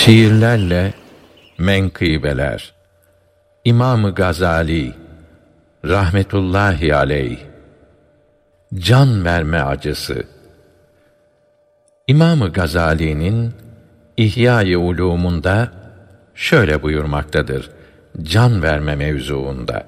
Şiirlerle menkıbeler. İmam-ı Gazali rahmetullahi aleyh. Can verme acısı. İmam-ı Gazali'nin İhya-i Ulûm'unda şöyle buyurmaktadır can verme mevzuunda: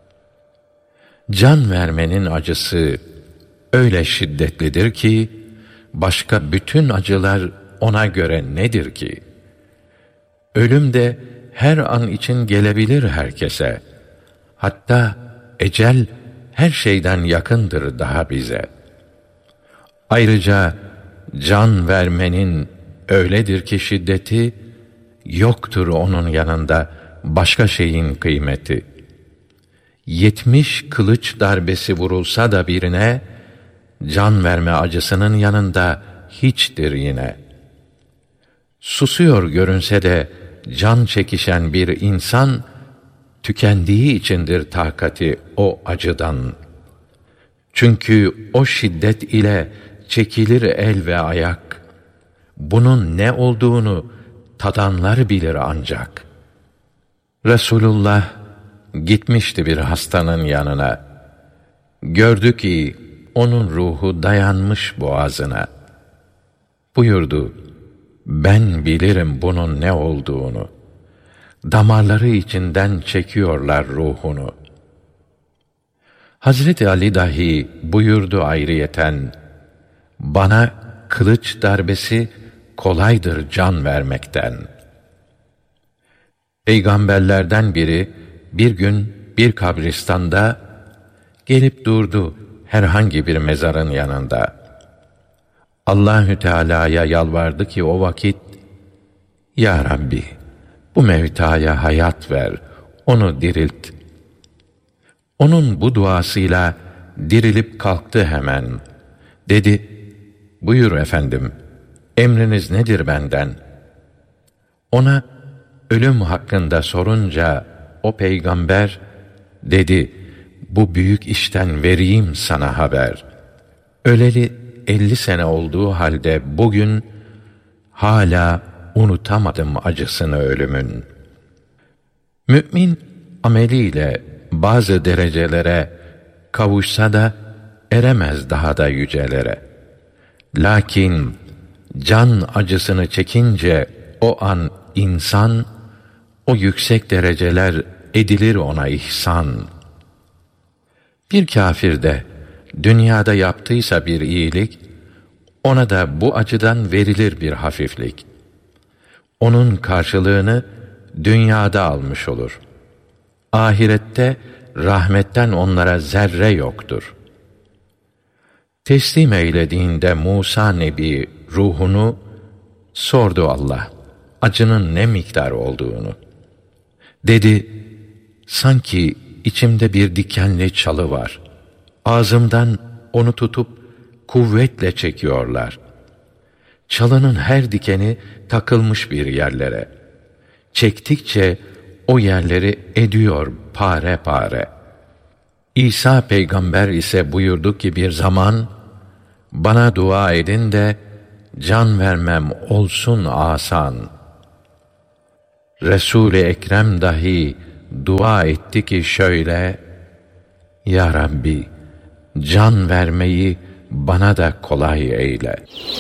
can vermenin acısı öyle şiddetlidir ki başka bütün acılar ona göre nedir ki? Ölüm de her an için gelebilir herkese. Hatta ecel her şeyden yakındır daha bize. Ayrıca can vermenin öyledir ki şiddeti, yoktur onun yanında başka şeyin kıymeti. 70 kılıç darbesi vurulsa da birine, can verme acısının yanında hiçtir yine. Susuyor görünse de can çekişen bir insan, tükendiği içindir takati o acıdan. Çünkü o şiddet ile çekilir el ve ayak. Bunun ne olduğunu tadanlar bilir ancak. Resulullah gitmişti bir hastanın yanına. Gördü ki onun ruhu dayanmış boğazına. Buyurdu: ben bilirim bunun ne olduğunu. Damarları içinden çekiyorlar ruhunu. Hazreti Ali dahi buyurdu ayrıyeten: bana kılıç darbesi kolaydır can vermekten. Peygamberlerden biri bir gün bir kabristanda gelip durdu herhangi bir mezarın yanında. Allahü Teala'ya yalvardı ki o vakit: Ya Rabbi, bu mevtaya hayat ver, onu dirilt. Onun bu duasıyla dirilip kalktı hemen. Dedi: buyur efendim, emriniz nedir benden? Ona ölüm hakkında sorunca o peygamber dedi: bu büyük işten vereyim sana haber. Öleli 50 sene olduğu halde bugün hala unutamadım acısını ölümün. Mü'min ameliyle bazı derecelere kavuşsa da eremez daha da yücelere. Lakin can acısını çekince o an insan, o yüksek dereceler edilir ona ihsan. Bir kâfir de dünyada yaptıysa bir iyilik, ona da bu acıdan verilir bir hafiflik. Onun karşılığını dünyada almış olur. Ahirette rahmetten onlara zerre yoktur. Teslim eylediğinde Musa Nebi ruhunu, sordu Allah acının ne miktar olduğunu. Dedi: sanki içimde bir dikenli çalı var. Ağzımdan onu tutup kuvvetle çekiyorlar. Çalının her dikeni takılmış bir yerlere. Çektikçe o yerleri ediyor pare pare. İsa peygamber ise buyurdu ki bir zaman, bana dua edin de can vermem olsun asan. Resul-i Ekrem dahi dua etti ki şöyle: Ya Rabbi, can vermeyi bana da kolay eyle.